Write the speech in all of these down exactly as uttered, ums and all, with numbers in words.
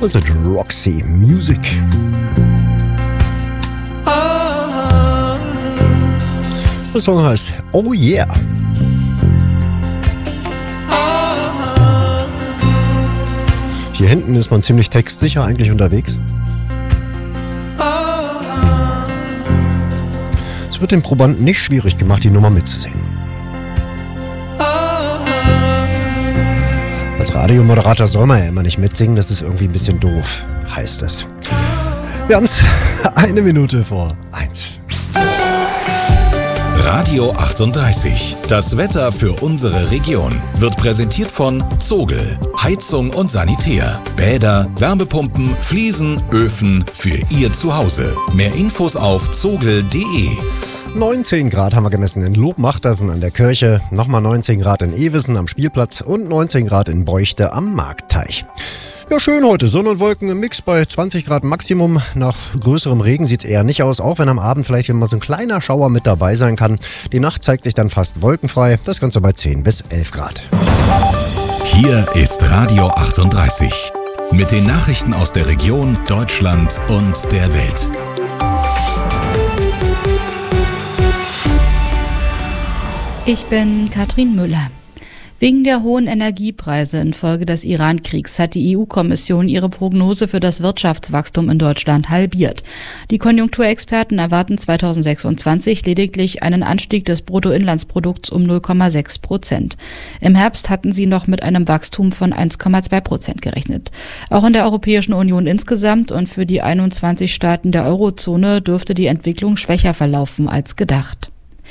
Das ist Roxy Music. Der Song heißt Oh Yeah. Hier hinten ist man ziemlich textsicher eigentlich unterwegs. Es wird den Probanden nicht schwierig gemacht, die Nummer mitzusingen. Als Radiomoderator soll man ja immer nicht mitsingen, das ist irgendwie ein bisschen doof, heißt es. Wir haben es eine Minute vor eins. Radio achtunddreißig. Das Wetter für unsere Region wird präsentiert von Zogel. Heizung und Sanitär. Bäder, Wärmepumpen, Fliesen, Öfen für Ihr Zuhause. Mehr Infos auf zogel punkt de. neunzehn Grad haben wir gemessen in Lobmachtersen an der Kirche, nochmal neunzehn Grad in Ewissen am Spielplatz und neunzehn Grad in Beuchte am Marktteich. Ja, schön heute. Sonne und Wolken im Mix bei zwanzig Grad Maximum. Nach größerem Regen sieht es eher nicht aus, auch wenn am Abend vielleicht mal so ein kleiner Schauer mit dabei sein kann. Die Nacht zeigt sich dann fast wolkenfrei. Das Ganze bei zehn bis elf Grad. Hier ist Radio achtunddreißig. Mit den Nachrichten aus der Region, Deutschland und der Welt. Ich bin Katrin Müller. Wegen der hohen Energiepreise infolge des Iran-Kriegs hat die E U-Kommission ihre Prognose für das Wirtschaftswachstum in Deutschland halbiert. Die Konjunkturexperten erwarten zweitausendsechsundzwanzig lediglich einen Anstieg des Bruttoinlandsprodukts um null Komma sechs Prozent. Im Herbst hatten sie noch mit einem Wachstum von eins Komma zwei Prozent gerechnet. Auch in der Europäischen Union insgesamt und für die einundzwanzig Staaten der Eurozone dürfte die Entwicklung schwächer verlaufen als gedacht.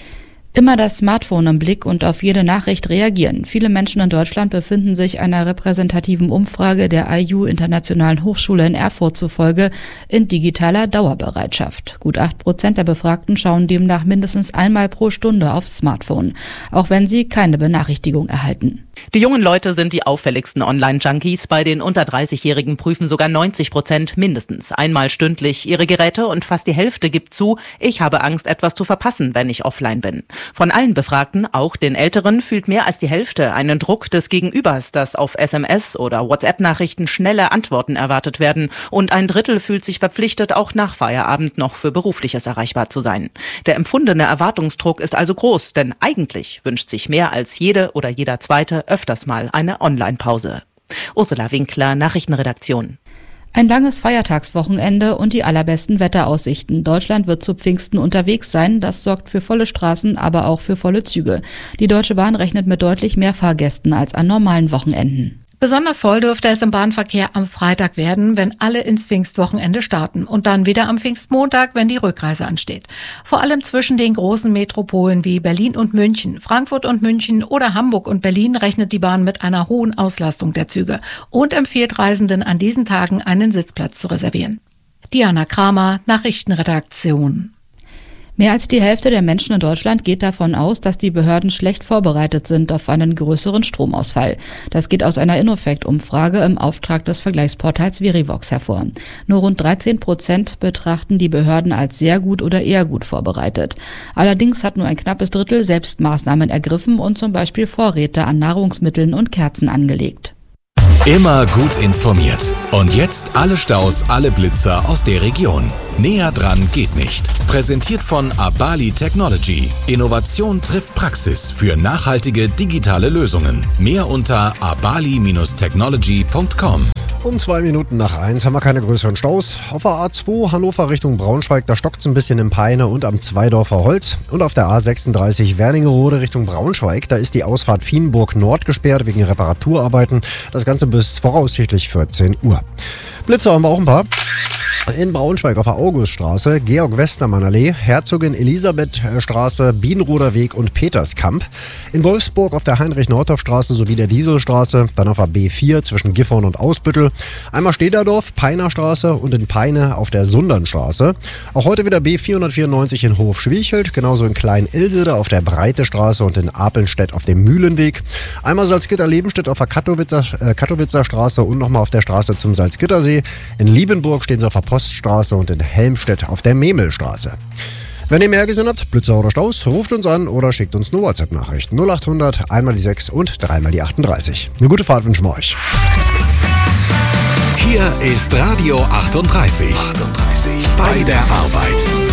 Immer das Smartphone im Blick und auf jede Nachricht reagieren. Viele Menschen in Deutschland befinden sich einer repräsentativen Umfrage der I U Internationalen Hochschule in Erfurt zufolge in digitaler Dauerbereitschaft. Gut acht Prozent der Befragten schauen demnach mindestens einmal pro Stunde aufs Smartphone, auch wenn sie keine Benachrichtigung erhalten. Die jungen Leute sind die auffälligsten Online-Junkies. Bei den unter dreißigjährigen prüfen sogar neunzig Prozent mindestens einmal stündlich ihre Geräte und fast die Hälfte gibt zu, ich habe Angst, etwas zu verpassen, wenn ich offline bin. Von allen Befragten, auch den Älteren, fühlt mehr als die Hälfte einen Druck des Gegenübers, dass auf S M S oder WhatsApp-Nachrichten schnelle Antworten erwartet werden. Und ein Drittel fühlt sich verpflichtet, auch nach Feierabend noch für Berufliches erreichbar zu sein. Der empfundene Erwartungsdruck ist also groß, denn eigentlich wünscht sich mehr als jede oder jeder Zweite öfters mal eine Online-Pause. Ursula Winkler, Nachrichtenredaktion. Ein langes Feiertagswochenende und die allerbesten Wetteraussichten. Deutschland wird zu Pfingsten unterwegs sein. Das sorgt für volle Straßen, aber auch für volle Züge. Die Deutsche Bahn rechnet mit deutlich mehr Fahrgästen als an normalen Wochenenden. Besonders voll dürfte es im Bahnverkehr am Freitag werden, wenn alle ins Pfingstwochenende starten und dann wieder am Pfingstmontag, wenn die Rückreise ansteht. Vor allem zwischen den großen Metropolen wie Berlin und München, Frankfurt und München oder Hamburg und Berlin rechnet die Bahn mit einer hohen Auslastung der Züge und empfiehlt Reisenden an diesen Tagen einen Sitzplatz zu reservieren. Diana Kramer, Nachrichtenredaktion. Mehr als die Hälfte der Menschen in Deutschland geht davon aus, dass die Behörden schlecht vorbereitet sind auf einen größeren Stromausfall. Das geht aus einer Innofect-Umfrage im Auftrag des Vergleichsportals Verivox hervor. Nur rund dreizehn Prozent betrachten die Behörden als sehr gut oder eher gut vorbereitet. Allerdings hat nur ein knappes Drittel selbst Maßnahmen ergriffen und zum Beispiel Vorräte an Nahrungsmitteln und Kerzen angelegt. Immer gut informiert. Und jetzt alle Staus, alle Blitzer aus der Region. Näher dran geht nicht. Präsentiert von Abali Technology. Innovation trifft Praxis für nachhaltige digitale Lösungen. Mehr unter abali Bindestrich technology Punkt com. Um zwei Minuten nach eins haben wir keine größeren Staus. Auf der A zwei Hannover Richtung Braunschweig, da stockt es ein bisschen im Peine und am Zweidorfer Holz. Und auf der A sechsunddreißig Wernigerode Richtung Braunschweig, da ist die Ausfahrt Vienburg Nord gesperrt wegen Reparaturarbeiten. Das Ganze bis voraussichtlich vierzehn Uhr. Blitzer haben wir auch ein paar. In Braunschweig auf der Auguststraße, Georg-Westermann-Allee, Herzogin-Elisabeth-Straße, Bienroder Weg und Peterskamp. In Wolfsburg auf der Heinrich-Nordhoff-Straße sowie der Dieselstraße, dann auf der B vier zwischen Gifhorn und Ausbüttel. Einmal Stederdorf, Peinerstraße und in Peine auf der Sundernstraße. Auch heute wieder B vierhundertvierundneunzig in Hof-Schwiechelt, genauso in Klein-Ilsede auf der Breitestraße und in Apelstedt auf dem Mühlenweg. Einmal Salzgitter-Lebenstedt auf der Katowitzer, äh, Katowitzer Straße und nochmal auf der Straße zum Salzgittersee. In Liebenburg stehen sie auf der Poststraße und in Helmstedt auf der Memelstraße. Wenn ihr mehr gesehen habt, Blitzer oder Staus, ruft uns an oder schickt uns eine WhatsApp-Nachricht. null acht hundert, einmal die sechs und dreimal die achtunddreißig. Eine gute Fahrt wünschen wir euch. Hier Hier ist Radio achtunddreißig. achtunddreißig. Bei der Arbeit.